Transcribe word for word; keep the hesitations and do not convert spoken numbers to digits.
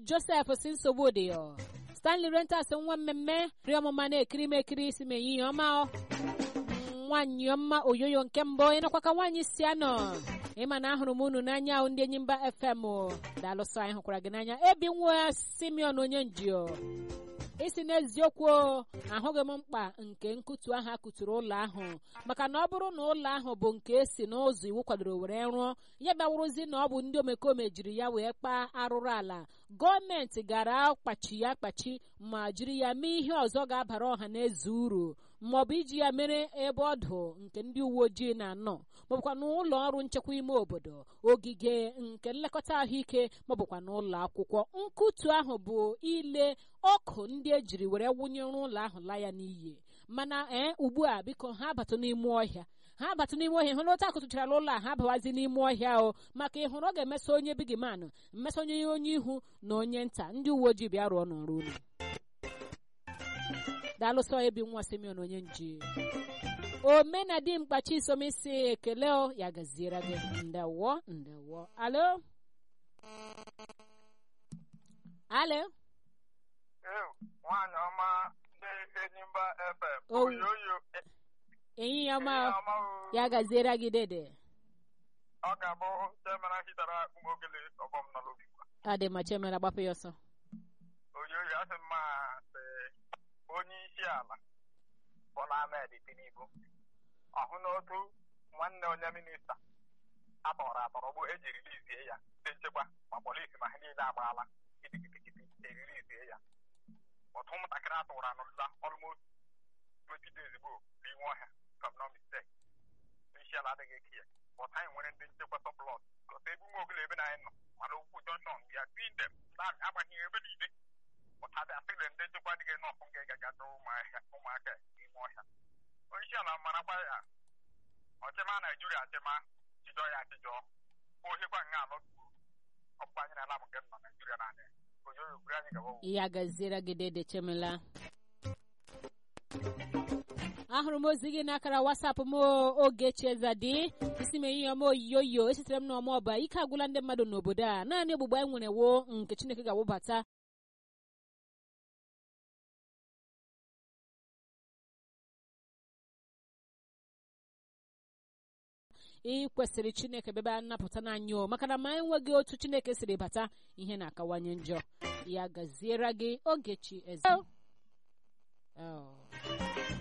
Joseph si nsogbu dị ya. Stanley Rentas nwa mmemme ri ọmụma na-ekiri m ekiri isi m ehihie ọma nwaanyị ọma oyoyo nke mbụ ịnọkwa ka nwaanyị si anọ ịma na ahụrụ m unu n'anya ndị Enyimba F M daalụsọ anyị hụkwara gị n'anya ebi nwa Simeon onye njio isi n'eziokwu ahụghị m mkpa nke nkutu ahụ akụturu ụlọ ahụ maka na ọ bụrụ na ụlọ ahụ bụ nke esi n'ụzọ iwu kwadoro were rụọ ya bịawụrụzi na ọ bụ ndị omekome jiri ya wee kpaa arụrụ ala gọọmenti gara akpachi ya akpachi ma jiri ya mee ihe ọzọ ga-abara ọha na eze uru maọbụ iji ya mere ebe ọdụ nke ndị uwe ojii na-anọ maọbụkwa n'ụlọ ọrụ nchekwa ime obodo ogige nke nlekọta ahụike maọbụkwa n'ụlọ akwụkwọ nkutu ahụ bụ ile ọkụ ndị ejiri were wụnyere ụlọ ahụ la ya n'iyi mana ee ugbu a biko ha batụ n'ime ọhịa ha batụ n'ime ọhịa hụrụ otu akụtụchara ụlọ a ha bawazi n'ime ọhịa o maka ịhụrụ ọ ga-emesa onye bigiman mmesa onye onye ihu na onye nta ndị uwe ojii bịa rụọ n'ọrụ unu daalụsọ ebi nwa Simeon onye nji omenadi mkpachi isomisi ekele o ya gaziere gị ndewo ndewo alo alo nwaanyị ọma ndị Enyimba F M Oh. oyoyo enyi ya ma ọma ya gaziere gị dede ọ ga-abụ chemera hitara ụmụogele ọbọm nọ n'obi adị ma chemera gbapụ ya ọsọ oyoyo asị mma sị onye isi ala Bola Ahmed Tinubu ọhụ n'otu nwanne onye minista atọrọ atọrọ bụ ejiri lizie ya ndị nchekwa ma polisi ma ha niile agbaala kitikiti erilizie ya otu ụmụntakịrị atụrụ anụla almost twenty days ago n'ime ọhịa from no mistake isi ala adịghị eke ya but anyị nwere ndị nchekwa sọplọs gote ebe ume ogele ebe na anyị nọ mana okwu Johnson ya tin dem agbaghị ebe niile ụtadị asịrị ndị nchekwa adịghị nọọsụ nga gaga ụmụaka n'ime ọhịa onye isi ala marakwa ya ọchịma Naijiria achịma chijọ ya achịjọ ohekwa nga alọ ọkpụkpa anyị na-ala bụ nke nọ Naijiria naanị oyoyo buru anyị gawa ya gaziere gị dede chemela ahụrụ m ozi gị n'akara WhatsApp m oge chezadi isi m enyi ya m oyiyoyo esitere m n'ọma ọba ike agwụla ndị mmadụ n'obodo a naanị ogbugbo anyị nwere wo nke Chineke ga-awụbata ị kwesịrị Chineke bebe a nnapụta n'anya o maka na ma enweghị otu Chineke siri bata ihe na-akawanye njọ ya gaziere gị Ogechi eze